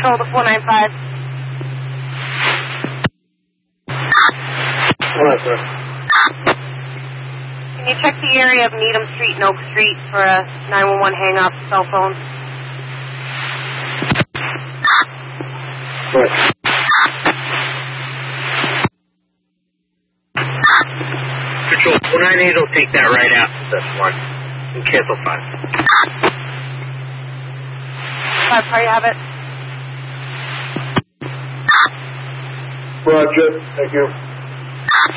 Control to 495. All right, sir. Can you check the area of Needham Street and Oak Street for a 911 hang-up cell phone? Right. Control 498 will take that right after this one. And cancel 5. 5, how you have it? Roger. Thank you.